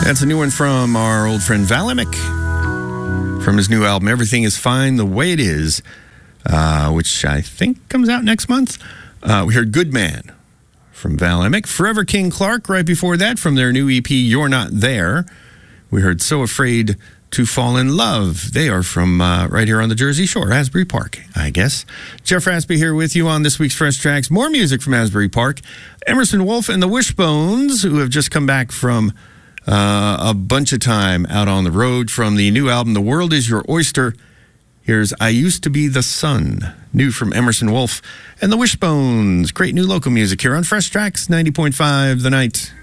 That's a new one from our old friend Valimic from his new album, Everything Is Fine the Way It Is, which I think comes out next month. We heard Good Man from Valimic. Forever King Clark right before that from their new EP, You're Not There. We heard So Afraid to Fall in Love. They are from right here on the Jersey Shore, Asbury Park, I guess. Jeff Raspy here with you on this week's Fresh Tracks. More music from Asbury Park. Emerson Wolf and the Wishbones, who have just come back from a bunch of time out on the road from the new album, The World Is Your Oyster. Here's I Used to Be the Sun, new from Emerson Wolf and the Wishbones. Great new local music here on Fresh Tracks, 90.5 The Night.